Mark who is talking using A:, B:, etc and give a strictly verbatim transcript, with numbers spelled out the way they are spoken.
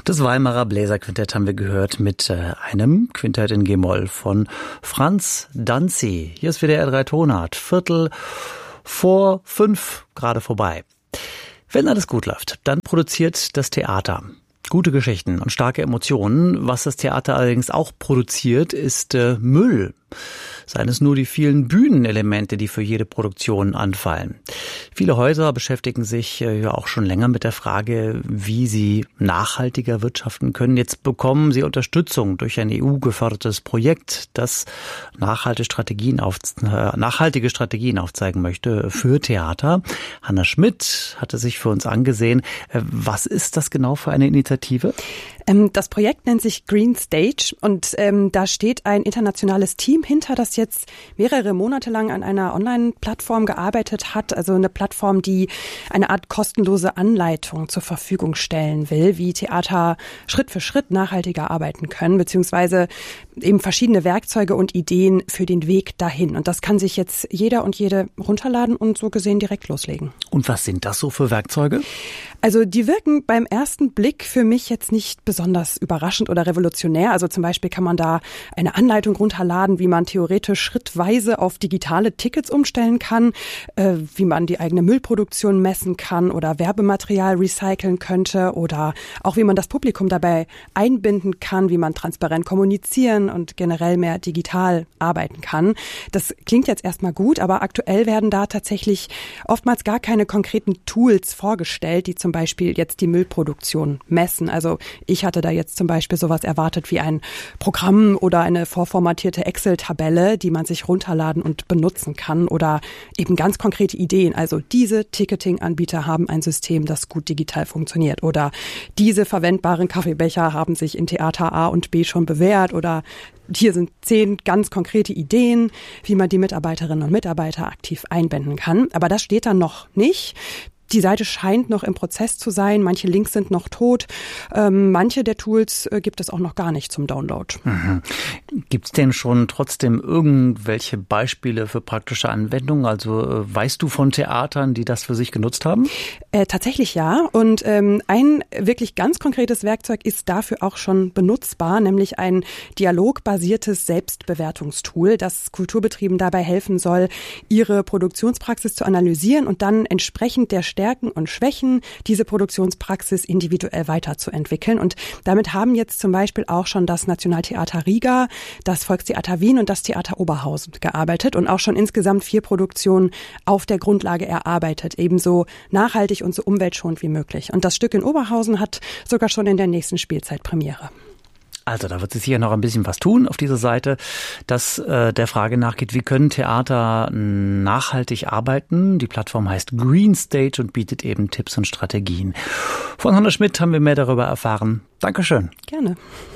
A: Das Weimarer Bläserquintett haben wir gehört mit äh, einem Quintett in G-Moll von Franz Danzi. Hier ist wieder R drei Tonart. Viertel vor fünf, gerade vorbei. Wenn alles gut läuft, dann produziert das Theater gute Geschichten und starke Emotionen. Was das Theater allerdings auch produziert, ist äh, Müll. Seien es nur die vielen Bühnenelemente, die für jede Produktion anfallen. Viele Häuser beschäftigen sich äh, ja auch schon länger mit der Frage, wie sie nachhaltiger wirtschaften können. Jetzt bekommen sie Unterstützung durch ein E U-gefördertes Projekt, das nachhaltige Strategien, auf, äh, nachhaltige Strategien aufzeigen möchte für Theater. Hanna Schmidt hatte sich für uns angesehen. Äh, was ist das genau für eine Initiative?
B: Ähm, das Projekt nennt sich Green Stage und ähm, da steht ein internationales Team hinter, das jetzt mehrere Monate lang an einer Online-Plattform gearbeitet hat. Also eine Plattform, die eine Art kostenlose Anleitung zur Verfügung stellen will, wie Theater Schritt für Schritt nachhaltiger arbeiten können, beziehungsweise eben verschiedene Werkzeuge und Ideen für den Weg dahin. Und das kann sich jetzt jeder und jede runterladen und so gesehen direkt loslegen.
A: Und was sind das so für Werkzeuge?
B: Also die wirken beim ersten Blick für mich jetzt nicht besonders überraschend oder revolutionär. Also zum Beispiel kann man da eine Anleitung runterladen, wie man theoretisch schrittweise auf digitale Tickets umstellen kann, äh, wie man die eigene Müllproduktion messen kann oder Werbematerial recyceln könnte oder auch wie man das Publikum dabei einbinden kann, wie man transparent kommunizieren und generell mehr digital arbeiten kann. Das klingt jetzt erstmal gut, aber aktuell werden da tatsächlich oftmals gar keine konkreten Tools vorgestellt, die zum Beispiel jetzt die Müllproduktion messen. Also ich hatte da jetzt zum Beispiel sowas erwartet wie ein Programm oder eine vorformatierte Excel-Tabelle, die man sich runterladen und benutzen kann oder eben ganz konkrete Ideen. Also diese Ticketing-Anbieter haben ein System, das gut digital funktioniert oder diese verwendbaren Kaffeebecher haben sich in Theater A und B schon bewährt oder hier sind zehn ganz konkrete Ideen, wie man die Mitarbeiterinnen und Mitarbeiter aktiv einbinden kann. Aber das steht dann noch nicht. Die Seite scheint noch im Prozess zu sein. Manche Links sind noch tot. Ähm, manche der Tools äh, gibt es auch noch gar nicht zum Download.
A: Mhm. Gibt es denn schon trotzdem irgendwelche Beispiele für praktische Anwendungen? Also äh, weißt du von Theatern, die das für sich genutzt haben?
B: Äh, tatsächlich ja. Und ähm, ein wirklich ganz konkretes Werkzeug ist dafür auch schon benutzbar, nämlich ein dialogbasiertes Selbstbewertungstool, das Kulturbetrieben dabei helfen soll, ihre Produktionspraxis zu analysieren und dann entsprechend der Stärken und Schwächen, diese Produktionspraxis individuell weiterzuentwickeln. Und damit haben jetzt zum Beispiel auch schon das Nationaltheater Riga, das Volkstheater Wien und das Theater Oberhausen gearbeitet und auch schon insgesamt vier Produktionen auf der Grundlage erarbeitet, ebenso nachhaltig und so umweltschonend wie möglich. Und das Stück in Oberhausen hat sogar schon in der nächsten Spielzeit Premiere.
A: Also da wird sich sicher noch ein bisschen was tun auf dieser Seite, das äh, der Frage nachgeht, wie können Theater nachhaltig arbeiten. Die Plattform heißt Green Stage und bietet eben Tipps und Strategien. Von Hanna Schmidt haben wir mehr darüber erfahren. Dankeschön.
B: Gerne.